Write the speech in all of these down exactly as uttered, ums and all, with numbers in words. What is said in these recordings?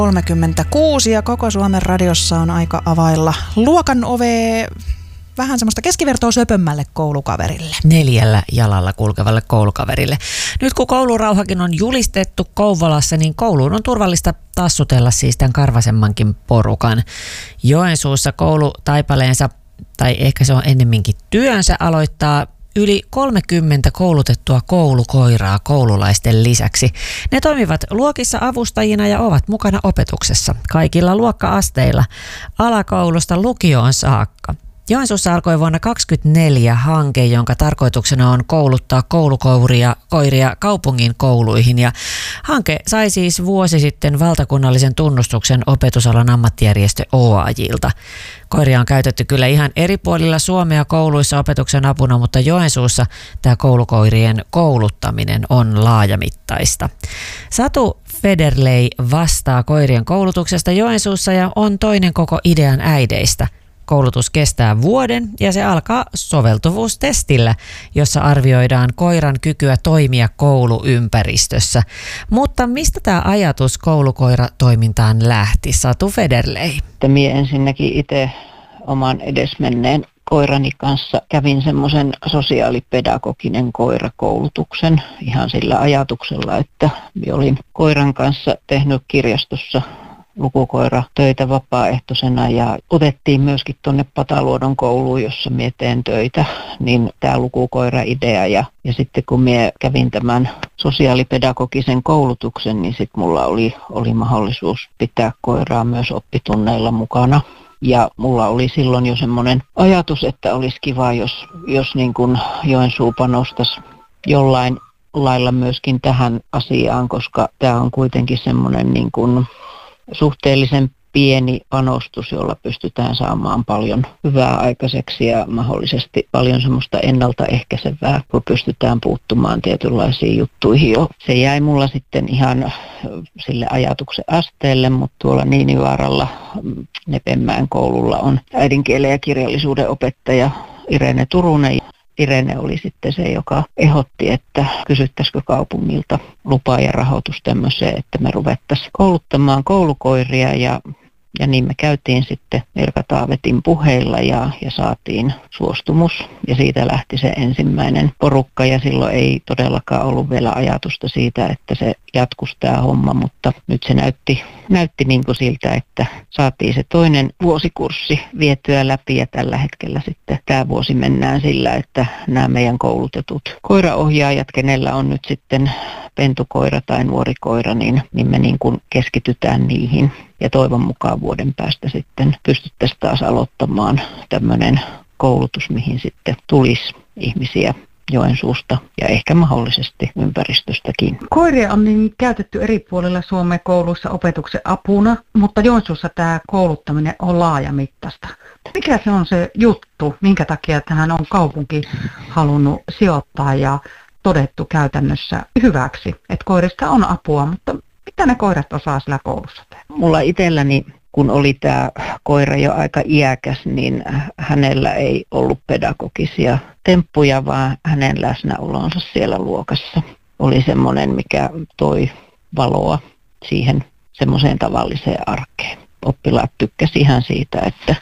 kolmekymmentäkuusi ja koko Suomen radiossa on aika availla luokan ovea vähän semmoista keskivertoa söpömmälle koulukaverille. Neljällä jalalla kulkevalle koulukaverille. Nyt kun koulurauhakin on julistettu Kouvolassa, niin kouluun on turvallista tassutella siis tämän karvasemmankin porukan. Joensuussa koulutaipaleensa, tai ehkä se on ennemminkin työnsä, aloittaa yli kolmekymmentä koulutettua koulukoiraa koululaisten lisäksi. Ne toimivat luokissa avustajina ja ovat mukana opetuksessa kaikilla luokka-asteilla alakoulusta lukioon saakka. Joensuussa alkoi vuonna kaksituhattakaksikymmentäneljä hanke, jonka tarkoituksena on kouluttaa koulukoiria koiria kaupungin kouluihin. Ja hanke sai siis vuosi sitten valtakunnallisen tunnustuksen opetusalan ammattijärjestö O A J:lta. Koiria on käytetty kyllä ihan eri puolilla Suomea kouluissa opetuksen apuna, mutta Joensuussa tämä koulukoirien kouluttaminen on laajamittaista. Satu Federley vastaa koirien koulutuksesta Joensuussa ja on toinen koko idean äideistä. Koulutus kestää vuoden ja se alkaa soveltuvuustestillä, jossa arvioidaan koiran kykyä toimia kouluympäristössä. Mutta mistä tämä ajatus koulukoiratoimintaan lähti, Satu Federley? Minä ensinnäkin itse oman edesmenneen koirani kanssa kävin semmoisen sosiaalipedagoginen koirakoulutuksen ihan sillä ajatuksella, että minä olin koiran kanssa tehnyt kirjastossa lukukoiratöitä vapaaehtoisena ja otettiin myöskin tuonne Pataluodon kouluun, jossa minä teen töitä, niin tämä lukukoira-idea ja, ja sitten kun minä kävin tämän sosiaalipedagogisen koulutuksen, niin sitten mulla oli, oli mahdollisuus pitää koiraa myös oppitunneilla mukana. Ja mulla oli silloin jo semmoinen ajatus, että olisi kiva, jos, jos niin kuin Joensuu panostaisi jollain lailla myöskin tähän asiaan, koska tämä on kuitenkin semmoinen niin kuin suhteellisen pieni panostus, jolla pystytään saamaan paljon hyvää aikaiseksi ja mahdollisesti paljon semmoista ennaltaehkäisevää, kun pystytään puuttumaan tietynlaisiin juttuihin jo. Se jäi mulla sitten ihan sille ajatuksen asteelle, mutta tuolla Niinivaaralla Nepenmäen koululla on äidinkielen ja kirjallisuuden opettaja Irene Turunen. Irene oli sitten se, joka ehdotti, että kysyttäisikö kaupungilta lupaa ja rahoitus tämmöiseen, että me ruvettaisiin kouluttamaan koulukoiria ja, ja niin me käytiin sitten Erka Taavetin puheilla ja, ja saatiin suostumus ja siitä lähti se ensimmäinen porukka ja silloin ei todellakaan ollut vielä ajatusta siitä, että se jatkuisi tämä homma, mutta nyt se näytti, näytti niin kuin siltä, että saatiin se toinen vuosikurssi vietyä läpi ja tällä hetkellä sitten tämä vuosi mennään sillä, että nämä meidän koulutetut koiraohjaajat, kenellä on nyt sitten pentukoira tai nuori koira, niin, niin me niin kuin keskitytään niihin ja toivon mukaan vuoden päästä sitten pystyttäisiin taas aloittamaan tämmöinen koulutus, mihin sitten tulisi ihmisiä Joensuusta ja ehkä mahdollisesti ympäristöstäkin. Koiria on niin käytetty eri puolilla Suomen kouluissa opetuksen apuna, mutta Joensuussa tämä kouluttaminen on laajamittaista. Mikä se on se juttu, minkä takia tähän on kaupunki halunnut sijoittaa ja todettu käytännössä hyväksi, että koirista on apua, mutta mitä ne koirat osaa sillä koulussa tehdä? Mulla itselläni, kun oli tämä koira jo aika iäkäs, niin hänellä ei ollut pedagogisia temppuja, vaan hänen läsnäolonsa siellä luokassa oli semmoinen, mikä toi valoa siihen semmoiseen tavalliseen arkeen. Oppilaat tykkäsivät ihan siitä, että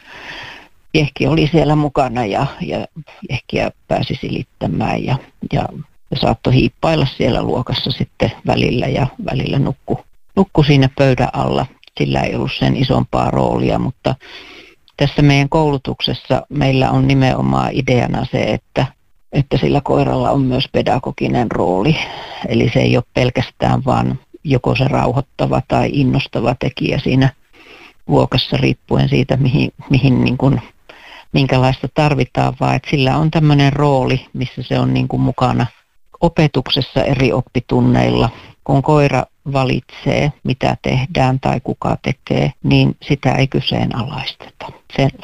Jehki oli siellä mukana ja, ja Jehkiä pääsi silittämään ja, ja, ja saattoi hiippailla siellä luokassa sitten välillä ja välillä nukku, nukku siinä pöydän alla. Sillä ei ollut sen isompaa roolia, mutta tässä meidän koulutuksessa meillä on nimenomaan ideana se, että, että sillä koiralla on myös pedagoginen rooli. Eli se ei ole pelkästään vaan joko se rauhoittava tai innostava tekijä siinä luokassa riippuen siitä, mihin, mihin niin kuin, minkälaista tarvitaan, vaan että sillä on tämmöinen rooli, missä se on niin kuin mukana opetuksessa eri oppitunneilla. Kun koira valitsee, mitä tehdään tai kuka tekee, niin sitä ei kyseenalaisteta. Se, se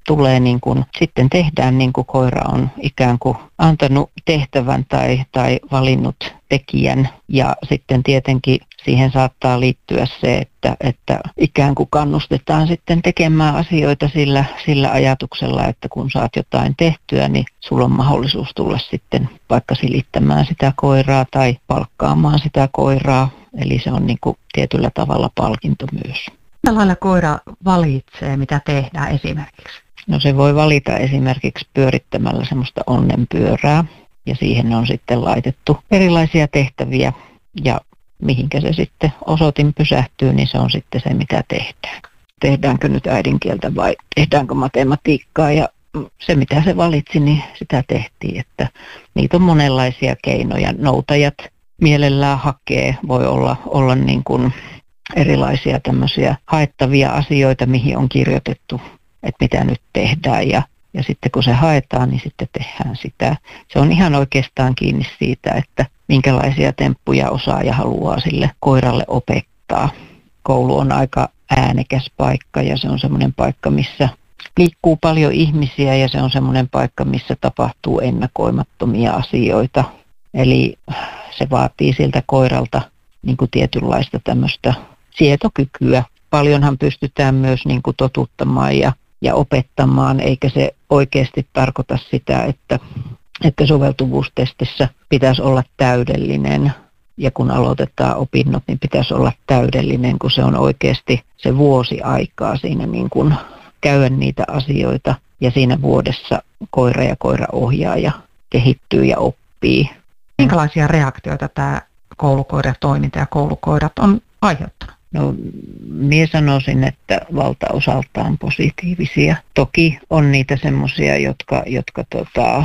tulee niin kuin, sitten tehdään niin kuin koira on ikään kuin antanut tehtävän tai, tai valinnut tekijän. Ja sitten tietenkin siihen saattaa liittyä se, että, että ikään kuin kannustetaan sitten tekemään asioita sillä, sillä ajatuksella, että kun saat jotain tehtyä, niin sulla on mahdollisuus tulla sitten vaikka silittämään sitä koiraa tai palkkaamaan sitä koiraa. Eli se on niin kuin tietyllä tavalla palkinto myös. Millä lailla koira valitsee, mitä tehdään esimerkiksi? No se voi valita esimerkiksi pyörittämällä semmoista onnenpyörää ja siihen on sitten laitettu erilaisia tehtäviä ja mihinkä se sitten osoitin pysähtyy, niin se on sitten se, mitä tehdään. Tehdäänkö nyt äidinkieltä vai tehdäänkö matematiikkaa ja se, mitä se valitsi, niin sitä tehtiin. Että niitä on monenlaisia keinoja. Noutajat mielellään hakee, voi olla, olla niin kuin erilaisia tämmöisiä haettavia asioita, mihin on kirjoitettu, että mitä nyt tehdään ja, ja sitten kun se haetaan, niin sitten tehdään sitä. Se on ihan oikeastaan kiinni siitä, että minkälaisia temppuja osaaja haluaa sille koiralle opettaa. Koulu on aika äänekäs paikka ja se on semmoinen paikka, missä liikkuu paljon ihmisiä ja se on semmoinen paikka, missä tapahtuu ennakoimattomia asioita. Eli se vaatii siltä koiralta niin kuin tietynlaista tämmöistä sietokykyä. Paljonhan pystytään myös niin kuin totuttamaan ja, ja opettamaan, eikä se oikeasti tarkoita sitä, että, että soveltuvuustestissä pitäisi olla täydellinen. Ja kun aloitetaan opinnot, niin pitäisi olla täydellinen, kun se on oikeasti se vuosi aikaa siinä niin kuin käydä niitä asioita. Ja siinä vuodessa koira ja koiraohjaaja kehittyy ja oppii. Minkälaisia reaktioita tämä koulukoiratoiminta ja koulukoirat on aiheuttanut? No, minä sanoisin, että valtaosaltaan positiivisia. Toki on niitä semmoisia, jotka, jotka tota,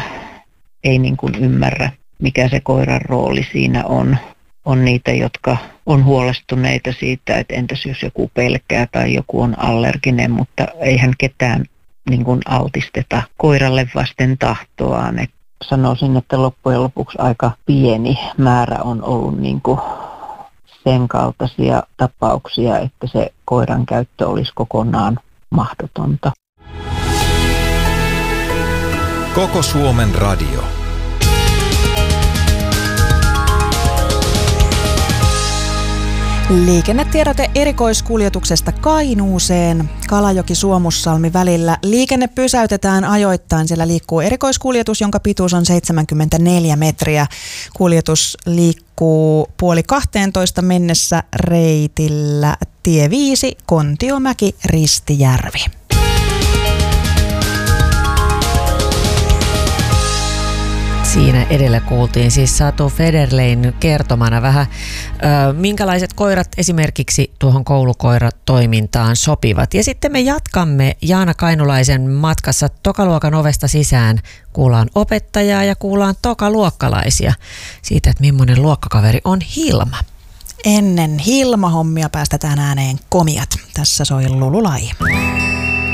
ei niin kuin ymmärrä, mikä se koiran rooli siinä on. On niitä, jotka on huolestuneita siitä, että entäs jos joku pelkää tai joku on allerginen, mutta eihän ketään niin kuin altisteta koiralle vasten tahtoaan. Et sanoisin, että loppujen lopuksi aika pieni määrä on ollut niin kuin sen kaltaisia tapauksia, että se koiran käyttö olisi kokonaan mahdotonta. Koko Suomen radio. Liikennetiedote erikoiskuljetuksesta Kainuuseen. Kalajoki-Suomussalmi välillä liikenne pysäytetään ajoittain. Siellä liikkuu erikoiskuljetus, jonka pituus on seitsemänkymmentäneljä metriä. Kuljetus liikkuu puoli kahteentoista mennessä reitillä tie viisi, Kontiomäki, Ristijärvi. Siinä edellä kuultiin siis Satu Federlein kertomana vähän, ö, minkälaiset koirat esimerkiksi tuohon koulukoiratoimintaan sopivat. Ja sitten me jatkamme Jaana Kainulaisen matkassa tokaluokan ovesta sisään. Kuullaan opettajaa ja kuullaan tokaluokkalaisia siitä, että millainen luokkakaveri on Hilma. Ennen Hilma-hommia päästetään ääneen Komiat. Tässä soi Lululai.